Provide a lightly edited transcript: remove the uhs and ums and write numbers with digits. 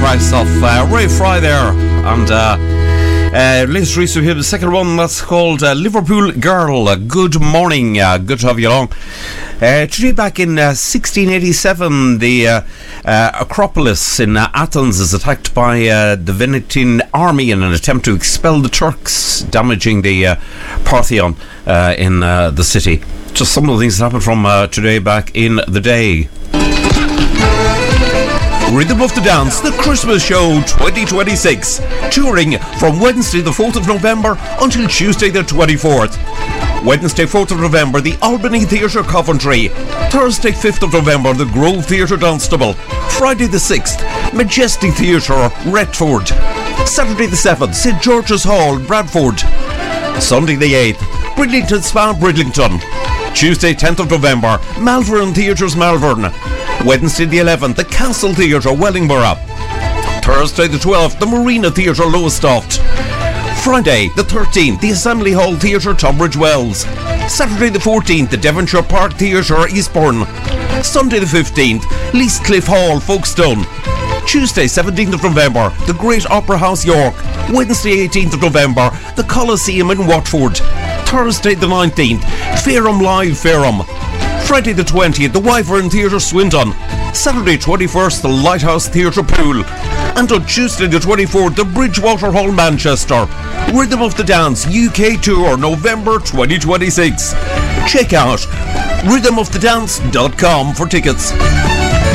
price of Ray Fry there, and latest release of his second one, that's called Liverpool Girl. Good morning, good to have you along. Today, back in 1687, the Acropolis in Athens is attacked by the Venetian army in an attempt to expel the Turks, damaging the Parthenon in the city. Just some of the things that happened from today back in the day. Rhythm of the Dance, the Christmas Show 2026, touring from Wednesday the 4th of November until Tuesday the 24th. Wednesday 4th of November, the Albany Theatre, Coventry. Thursday 5th of November, the Grove Theatre, Dunstable. Friday the 6th, Majestic Theatre, Retford. Saturday the 7th, St George's Hall, Bradford. Sunday the 8th, Bridlington Spa, Bridlington. Tuesday 10th of November, Malvern Theatres, Malvern. Wednesday the 11th, the Castle Theatre, Wellingborough. Thursday the 12th, the Marina Theatre, Lowestoft. Friday the 13th, the Assembly Hall Theatre, Tunbridge Wells. Saturday the 14th, the Devonshire Park Theatre, Eastbourne. Sunday the 15th, Leastcliff Hall, Folkestone. Tuesday 17th of November, the Great Opera House, York. Wednesday 18th of November, the Coliseum in Watford. Thursday the 19th, Fareham Live, Fareham. Friday the 20th, the Wyvern Theatre, Swindon. Saturday 21st, the Lighthouse Theatre, Poole. And on Tuesday the 24th, the Bridgewater Hall, Manchester. Rhythm of the Dance UK Tour, November 2026. Check out rhythmofthedance.com for tickets.